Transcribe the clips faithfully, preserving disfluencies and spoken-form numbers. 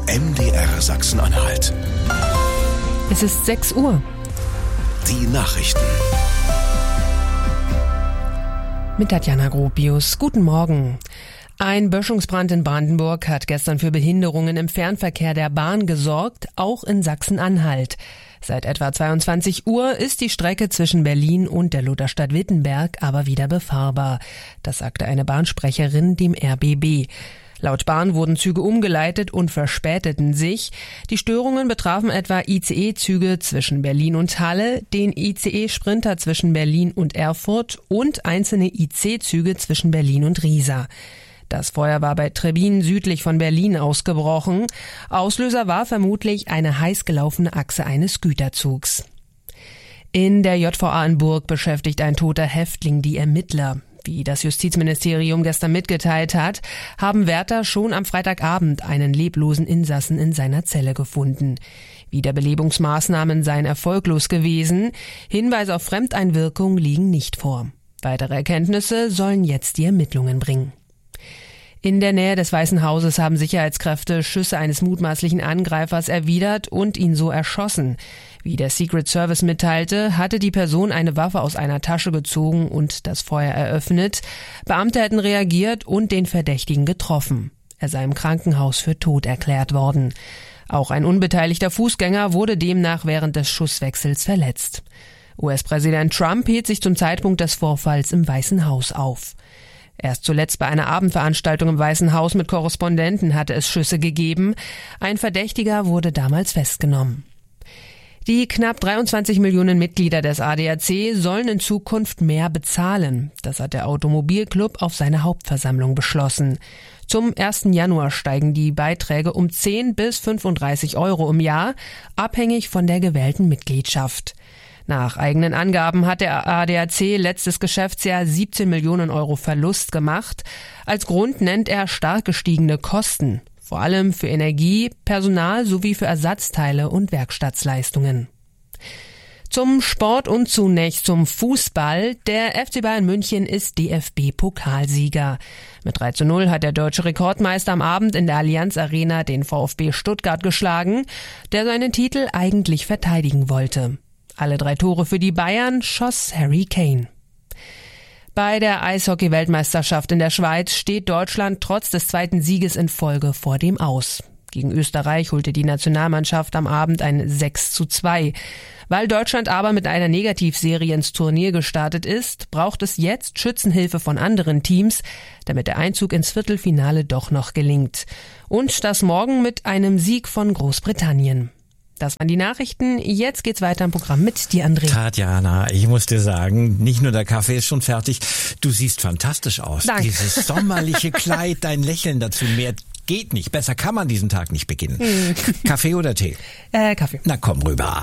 M D R Sachsen-Anhalt. Es ist sechs Uhr. Die Nachrichten. Mit Tatjana Gropius. Guten Morgen. Ein Böschungsbrand in Brandenburg hat gestern für Behinderungen im Fernverkehr der Bahn gesorgt, auch in Sachsen-Anhalt. Seit etwa zweiundzwanzig Uhr ist die Strecke zwischen Berlin und der Lutherstadt Wittenberg aber wieder befahrbar. Das sagte eine Bahnsprecherin dem R B B. Laut Bahn wurden Züge umgeleitet und verspäteten sich. Die Störungen betrafen etwa I C E-Züge zwischen Berlin und Halle, den I C E-Sprinter zwischen Berlin und Erfurt und einzelne I C-Züge zwischen Berlin und Riesa. Das Feuer war bei Trebin südlich von Berlin ausgebrochen. Auslöser war vermutlich eine heiß gelaufene Achse eines Güterzugs. In der J V A in Burg beschäftigt ein toter Häftling die Ermittler. Wie das Justizministerium gestern mitgeteilt hat, haben Wärter schon am Freitagabend einen leblosen Insassen in seiner Zelle gefunden. Wiederbelebungsmaßnahmen seien erfolglos gewesen. Hinweise auf Fremdeinwirkung liegen nicht vor. Weitere Erkenntnisse sollen jetzt die Ermittlungen bringen. In der Nähe des Weißen Hauses haben Sicherheitskräfte Schüsse eines mutmaßlichen Angreifers erwidert und ihn so erschossen. Wie der Secret Service mitteilte, hatte die Person eine Waffe aus einer Tasche gezogen und das Feuer eröffnet. Beamte hätten reagiert und den Verdächtigen getroffen. Er sei im Krankenhaus für tot erklärt worden. Auch ein unbeteiligter Fußgänger wurde demnach während des Schusswechsels verletzt. U S-Präsident Trump hielt sich zum Zeitpunkt des Vorfalls im Weißen Haus auf. Erst zuletzt bei einer Abendveranstaltung im Weißen Haus mit Korrespondenten hatte es Schüsse gegeben. Ein Verdächtiger wurde damals festgenommen. Die knapp dreiundzwanzig Millionen Mitglieder des A D A C sollen in Zukunft mehr bezahlen. Das hat der Automobilclub auf seiner Hauptversammlung beschlossen. Zum ersten Januar steigen die Beiträge um zehn bis fünfunddreißig Euro im Jahr, abhängig von der gewählten Mitgliedschaft. Nach eigenen Angaben hat der A D A C letztes Geschäftsjahr siebzehn Millionen Euro Verlust gemacht. Als Grund nennt er stark gestiegene Kosten, vor allem für Energie, Personal sowie für Ersatzteile und Werkstattleistungen. Zum Sport und zunächst zum Fußball. Der F C Bayern München ist D F B-Pokalsieger. Mit drei zu null hat der deutsche Rekordmeister am Abend in der Allianz Arena den VfB Stuttgart geschlagen, der seinen Titel eigentlich verteidigen wollte. Alle drei Tore für die Bayern schoss Harry Kane. Bei der Eishockey-Weltmeisterschaft in der Schweiz steht Deutschland trotz des zweiten Sieges in Folge vor dem Aus. Gegen Österreich holte die Nationalmannschaft am Abend ein sechs zu zwei. Weil Deutschland aber mit einer Negativserie ins Turnier gestartet ist, braucht es jetzt Schützenhilfe von anderen Teams, damit der Einzug ins Viertelfinale doch noch gelingt. Und das morgen mit einem Sieg von Großbritannien. Das waren die Nachrichten. Jetzt geht's weiter im Programm mit dir, André. Tatjana, ich muss dir sagen, nicht nur der Kaffee ist schon fertig, du siehst fantastisch aus. Danke. Dieses sommerliche Kleid, dein Lächeln dazu, mehr geht nicht. Besser kann man diesen Tag nicht beginnen. Hm. Kaffee oder Tee? Äh, Kaffee. Na komm rüber.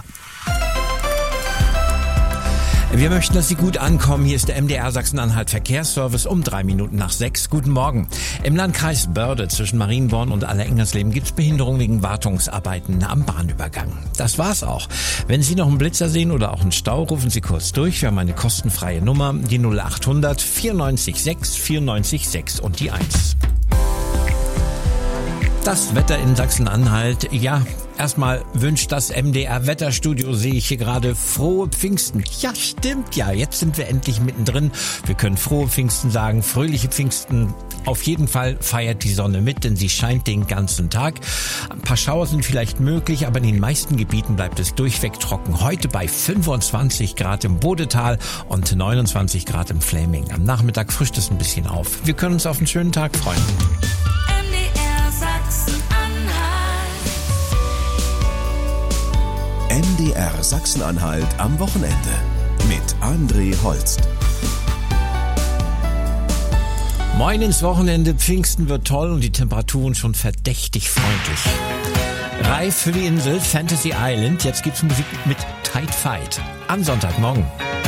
Wir möchten, dass Sie gut ankommen. Hier ist der M D R Sachsen-Anhalt Verkehrsservice um drei Minuten nach sechs. Guten Morgen. Im Landkreis Börde zwischen Marienborn und Allerengersleben gibt es Behinderung wegen Wartungsarbeiten am Bahnübergang. Das war's auch. Wenn Sie noch einen Blitzer sehen oder auch einen Stau, rufen Sie kurz durch. Wir haben eine kostenfreie Nummer, die null acht hundert vierundneunzig sechs vierundneunzig sechs und die eins. Das Wetter in Sachsen-Anhalt, ja, erstmal wünscht das M D R-Wetterstudio, sehe ich hier gerade, frohe Pfingsten. Ja, stimmt, ja, jetzt sind wir endlich mittendrin. Wir können frohe Pfingsten sagen, fröhliche Pfingsten. Auf jeden Fall feiert die Sonne mit, denn sie scheint den ganzen Tag. Ein paar Schauer sind vielleicht möglich, aber in den meisten Gebieten bleibt es durchweg trocken. Heute bei fünfundzwanzig Grad im Bodetal und neunundzwanzig Grad im Fläming. Am Nachmittag frischt es ein bisschen auf. Wir können uns auf einen schönen Tag freuen. M D R Sachsen-Anhalt am Wochenende mit André Holst. Moin ins Wochenende, Pfingsten wird toll und die Temperaturen schon verdächtig freundlich. Reif für die Insel Fantasy Island, jetzt gibt's Musik mit Tight Fight am Sonntagmorgen.